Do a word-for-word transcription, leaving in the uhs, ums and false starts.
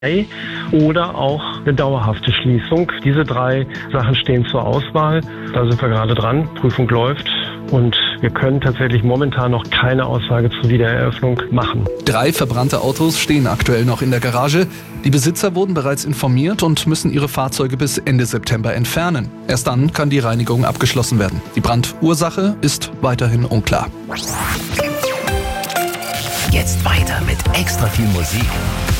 oder auch eine dauerhafte Schließung. Diese drei Sachen stehen zur Auswahl. Da sind wir gerade dran. Prüfung läuft und wir können tatsächlich momentan noch keine Aussage zur Wiedereröffnung machen. Drei verbrannte Autos stehen aktuell noch in der Garage. Die Besitzer wurden bereits informiert und müssen ihre Fahrzeuge bis Ende September entfernen. Erst dann kann die Reinigung abgeschlossen werden. Die Brandursache ist weiterhin unklar. Jetzt weiter mit extra viel Musik.